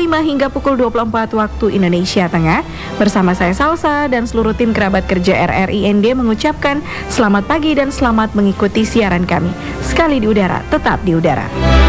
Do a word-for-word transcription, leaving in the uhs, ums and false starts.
lima hingga pukul dua puluh empat waktu Indonesia Tengah. Bersama saya Salsa dan seluruh tim kerabat kerja R R I N D mengucapkan selamat pagi dan selamat mengikuti siaran kami. Sekali di udara, tetap di udara.